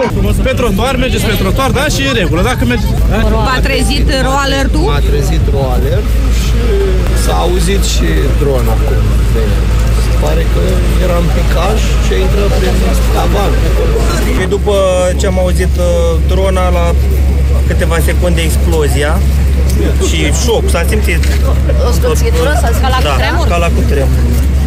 Pe trotuar, mergeți pe trotuar, da, și e regulă. Dacă mergeți... V-a trezit ro-alertul? M-a trezit ro-alert și s-a auzit și drona acum. Pare că era în picaj și intră prin tavan. Și după ce am auzit drona, la câteva secunde explozia și șoc, s-a simțit. O scăpțitură? Ca la cutremur? Ca la cutremur.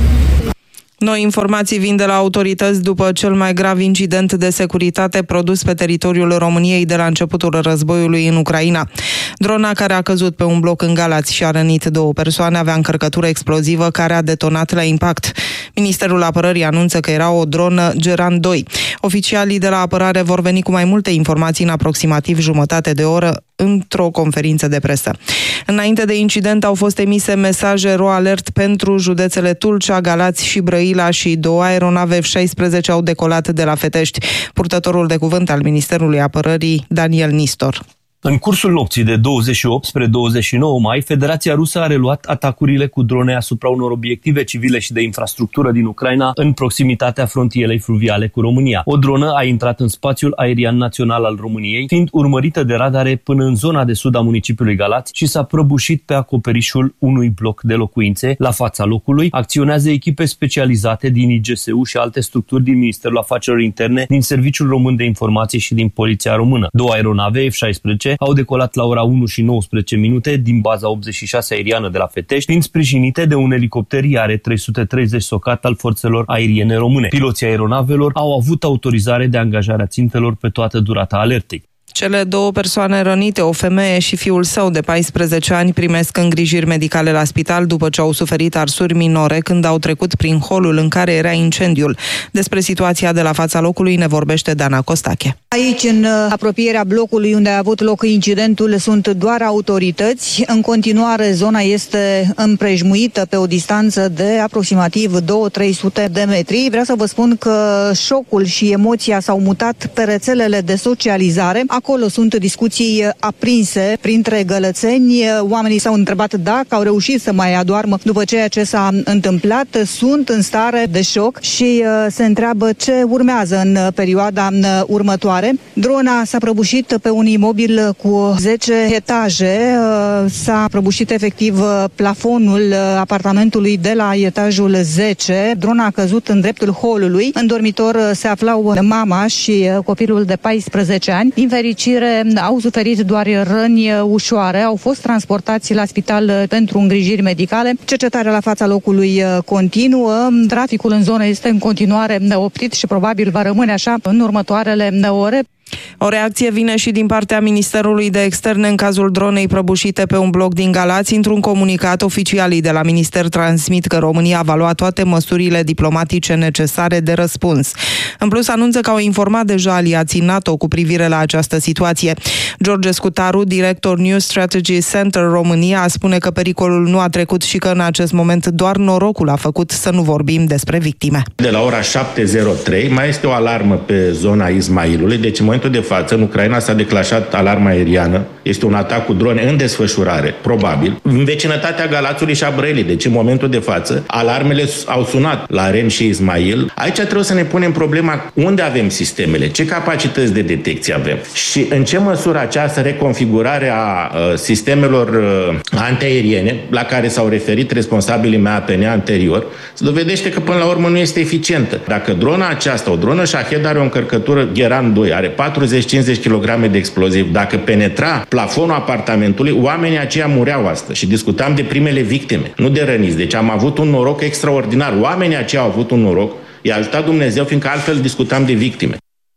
Noi informații vin de la autorități după cel mai grav incident de securitate produs pe teritoriul României de la începutul războiului în Ucraina. Drona care a căzut pe un bloc în Galați și a rănit 2 persoane avea încărcătură explozivă care a detonat la impact. Ministerul Apărării anunță că era o dronă Geran 2. Oficialii de la apărare vor veni cu mai multe informații în aproximativ jumătate de oră într-o conferință de presă. Înainte de incident au fost emise mesaje ro-alert pentru județele Tulcea, Galați și Brăila și 2 aeronave F-16 au decolat de la Fetești. Purtătorul de cuvânt al Ministerului Apărării, Daniel Nistor. În cursul nopții de 28 spre 29 mai, Federația Rusă a reluat atacurile cu drone asupra unor obiective civile și de infrastructură din Ucraina în proximitatea frontierei fluviale cu România. O dronă a intrat în spațiul aerian național al României, fiind urmărită de radare până în zona de sud a municipiului Galați și s-a prăbușit pe acoperișul unui bloc de locuințe. La fața locului acționează echipe specializate din IGSU și alte structuri din Ministerul Afacerilor Interne, din Serviciul Român de Informații și din Poliția Română. 2 aeronave F-16 au decolat la ora 1 și 19 minute din baza 86 aeriană de la Fetești, fiind sprijinite de un elicopter IAR 330 Socat al forțelor aeriene române. Piloții aeronavelor au avut autorizare de angajare a țintelor pe toată durata alertei. Cele 2 persoane rănite, o femeie și fiul său de 14 ani, primesc îngrijiri medicale la spital după ce au suferit arsuri minore când au trecut prin holul în care era incendiul. Despre situația de la fața locului ne vorbește Dana Costache. Aici, în apropierea blocului unde a avut loc incidentul, sunt doar autorități. În continuare, zona este împrejmuită pe o distanță de aproximativ 200-300 de metri. Vreau să vă spun că șocul și emoția s-au mutat pe rețelele de socializare. Acolo sunt discuții aprinse printre gălățeni. Oamenii s-au întrebat dacă au reușit să mai adoarmă după ceea ce s-a întâmplat. Sunt în stare de șoc și se întreabă ce urmează în perioada următoare. Drona s-a prăbușit pe un imobil cu 10 etaje. S-a prăbușit efectiv plafonul apartamentului de la etajul 10. Drona a căzut în dreptul holului. În dormitor se aflau mama și copilul de 14 ani. Din fericire, au suferit doar răni ușoare, au fost transportați la spital pentru îngrijiri medicale. Cercetarea la fața locului continuă. Traficul în zonă este în continuare oprit și probabil va rămâne așa în următoarele ore. O reacție vine și din partea Ministerului de Externe în cazul dronei prăbușite pe un bloc din Galați. Într-un comunicat, oficialii de la minister transmit că România va lua toate măsurile diplomatice necesare de răspuns. În plus, anunță că au informat deja aliații NATO cu privire la această situație. George Scutaru, director New Strategy Center România, spune că pericolul nu a trecut și că în acest moment doar norocul a făcut să nu vorbim despre victime. De la ora 7:03 mai este o alarmă pe zona Ismailului, deci în momentul de față, în Ucraina s-a declanșat alarma aeriană. Este un atac cu drone în desfășurare, probabil, în vecinătatea Galațiului și a Brăilei. Deci, în momentul de față, alarmele au sunat la Ren și Ismail. Aici trebuie să ne punem problema unde avem sistemele, ce capacități de detecție avem și în ce măsură această reconfigurare a sistemelor antiaeriene, la care s-au referit responsabilii MAPN anterior, se dovedește că până la urmă nu este eficientă. Dacă drona aceasta, o dronă Shahed, are o încărcătură Geran 2, are 40-50 kg de exploziv, dacă penetra plafonul apartamentului, oamenii aceia mureau astăzi. Și discutam de primele victime, nu de răniți. Deci am avut un noroc extraordinar. Oamenii aceia au avut un noroc. I-a ajutat Dumnezeu, fiindcă altfel discutam de victime.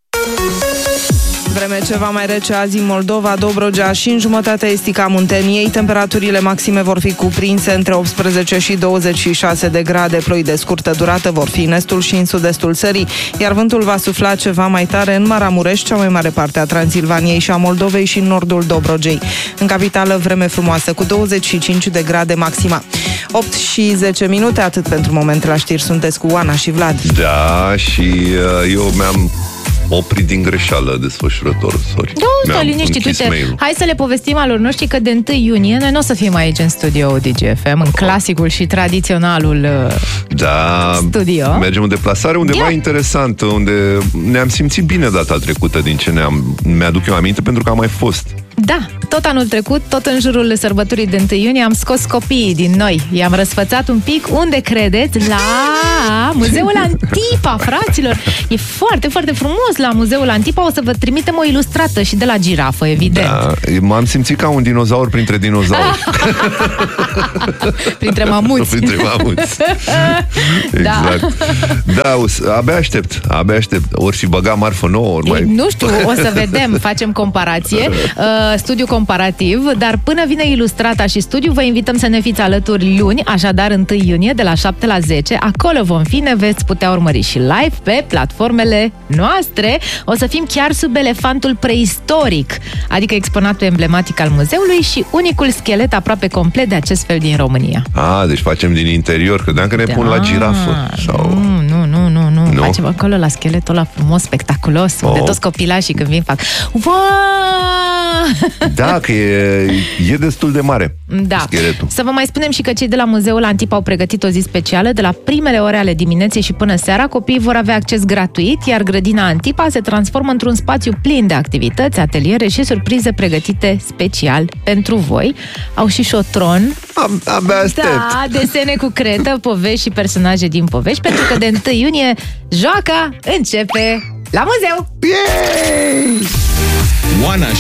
Vreme ceva mai rece azi în Moldova, Dobrogea și în jumătatea estică a Munteniei. Temperaturile maxime vor fi cuprinse între 18 și 26 de grade. Ploi de scurtă durată vor fi în estul și în sud-estul țării, iar vântul va sufla ceva mai tare în Maramureș, cea mai mare parte a Transilvaniei și a Moldovei și în nordul Dobrogei. În capitală, vreme frumoasă cu 25 de grade maxima. 8 și 10 minute, atât pentru moment la știri. Sunteți cu Oana și Vlad. Da, și eu mi-am oprit din greșeală desfășurătorul, sorry. Da, stai liniștit, uite, mail-ul. hai să le povestim alor noștri că de 1 iunie noi nu o să fim aici în studio DGFM, în clasicul și tradiționalul studio. Mergem în deplasare undeva interesant, unde ne-am simțit bine data trecută din ce mi-aduc eu aminte, pentru că am mai fost. Da, tot anul trecut, tot în jurul sărbătorii de 1 iunie am scos copiii din noi. I-am răsfățat un pic, unde credeți? La Muzeul Antipa, fraților! E foarte, foarte frumos la Muzeul Antipa. O să vă trimitem o ilustrată și de la girafă, evident. Da, m-am simțit ca un dinozaur printre dinozauri. Printre mamuți. Printre mamuți. Exact. Da, abia aștept. Ori și băga marfă nouă, ori mai... Nu știu, o să vedem, facem comparație. Studiu comparativ, dar până vine ilustrata și studiu, vă invităm să ne fiți alături luni, așadar 1 iunie de la 7 la 10. Acolo vom fi, ne veți putea urmări și live pe platformele noastre. O să fim chiar sub elefantul preistoric, adică exponatul emblematic al muzeului și unicul schelet aproape complet de acest fel din România. Deci facem din interior, credeam că ne pun la girafă. Sau... Nu. Facem acolo la scheletul ăla frumos, spectaculos, unde toți copilașii când vin fac Da, că e destul de mare scheletul. Să vă mai spunem și că cei de la Muzeul Antipa au pregătit o zi specială. De la primele ore ale dimineții și până seara, copiii vor avea acces gratuit, iar grădina Antipa se transformă într-un spațiu plin de activități, ateliere și surprize pregătite special pentru voi. Au și șotron. Abia aștept. Da, desene cu cretă, povești și personaje din povești, pentru că de 1 iunie joaca începe la muzeu. Oana